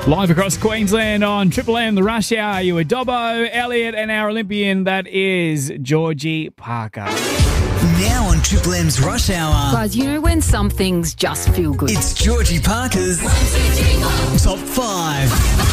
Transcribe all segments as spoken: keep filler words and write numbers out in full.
Live across Queensland on Triple M, the Rush Hour. You were Dobbo, Elliot, and our Olympian, that is Georgie Parker. Now on Triple M's Rush Hour, Guys, you know when some things just feel good? it's Georgie Parker's Top five.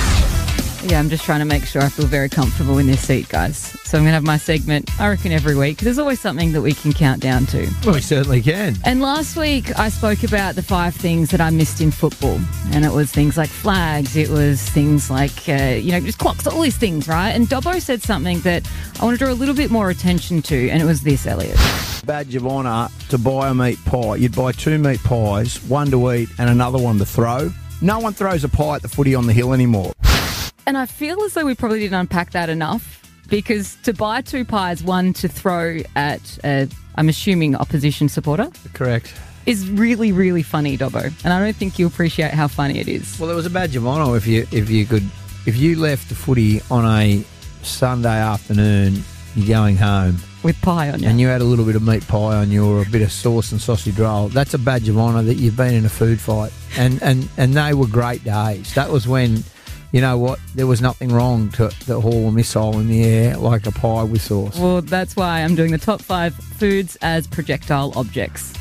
Yeah, I'm just trying to make sure I feel very comfortable in this seat, guys. So I'm going to have my segment, I reckon, every week. There's always something that we can count down to. Well, we certainly can. And last week, I spoke about the five things that I missed in football. And it was things like flags. It was things like, uh, you know, just clocks, all these things, right? And Dobbo said something that I want to draw a little bit more attention to, and it was this, Elliot. Badge of honour to buy a meat pie. You'd buy two meat pies, one to eat and another one to throw. No one throws a pie at the footy on the hill anymore. And I feel as though we probably didn't unpack that enough, because to buy two pies, one to throw at, uh, I'm assuming, opposition supporter, Correct. is really, really funny, Dobbo. And I don't think you appreciate how funny it is. Well, there was a badge of honour if you if you could if you left the footy on a Sunday afternoon, you're going home, With pie on you. and you had a little bit of meat pie on you or a bit of sauce and sausage roll. That's a badge of honour that you've been in a food fight, and and and they were great days. That was when. You know what? There was nothing wrong to, to haul a missile in the air like a pie with sauce. Well, that's why I'm doing the top five foods as projectile objects.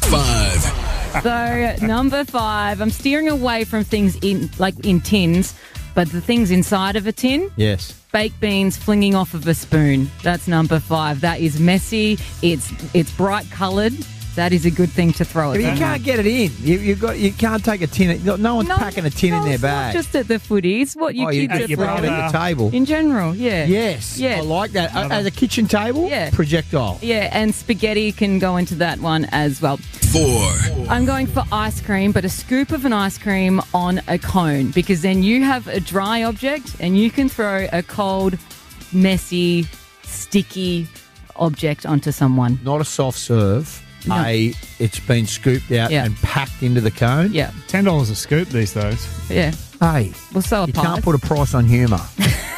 Five. So, number five, I'm steering away from things in like in tins, but the things inside of a tin. Yes. Baked beans flinging off of a spoon. That's number five. That is messy. It's it's bright coloured. That is a good thing to throw at But you them. can't get it in. You you got you can't take a tin. No no one's No, packing a tin no, in their it's not bag. just at the footies. What you oh, you kids you are your throw it throwing. at the table. In general, yeah. Yes. Yeah. I like that. Uh, As a kitchen table, Yeah. projectile. Yeah, and spaghetti can go into that one as well. Four. I'm going for ice cream, but a scoop of an ice cream on a cone, because then you have a dry object and you can throw a cold, messy, sticky object onto someone. Not a soft serve. No. A it's been scooped out Yeah. and packed into the cone. Yeah, ten dollars a scoop these days. yeah. Hey, Well, so are you pies. can't put a price on humour.